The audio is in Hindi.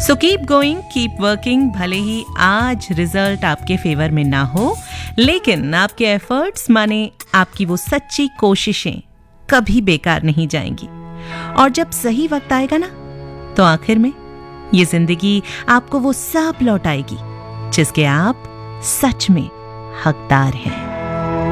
So keep going, keep working. भले ही आज रिजल्ट आपके फेवर में ना हो, लेकिन आपके एफर्ट्स माने आपकी वो सच्ची कोशिशें कभी बेकार नहीं जाएंगी। और जब सही वक्त आएगा ना, तो आखिर में ये जिंदगी आपको वो सब लौटाएगी जिसके आप सच में हकदार हैं।